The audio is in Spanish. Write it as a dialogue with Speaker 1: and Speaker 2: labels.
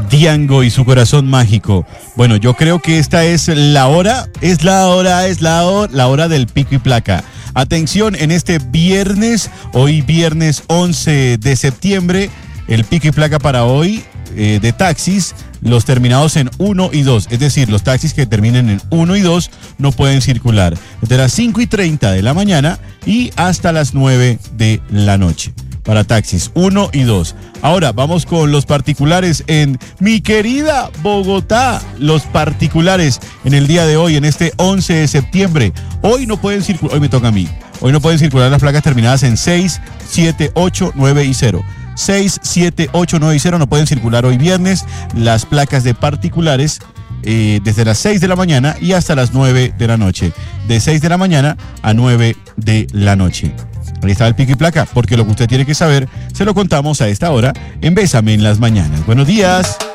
Speaker 1: Diango y su corazón mágico. Bueno, yo creo que esta es la hora del pico y placa. Atención, en este viernes, hoy viernes 11 de septiembre, el pico y placa para hoy de taxis, los terminados en 1 y 2, es decir, los taxis que terminen en 1 y 2 no pueden circular desde las 5:30 de la mañana y hasta las 9 de la noche. Para taxis 1 y 2. Ahora vamos con los particulares en mi querida Bogotá. Los particulares en el día de hoy, en este 11 de septiembre. Hoy no pueden circular, hoy me toca a mí. Hoy no pueden circular las placas terminadas en 6, 7, 8, 9 y 0. 6, 7, 8, 9 y 0 no pueden circular hoy viernes. Las placas de particulares desde las 6 de la mañana y hasta las 9 de la noche. De 6 de la mañana a 9 de la noche. Ahí está el pico y placa, porque lo que usted tiene que saber se lo contamos a esta hora en Bésame en las Mañanas. Buenos días.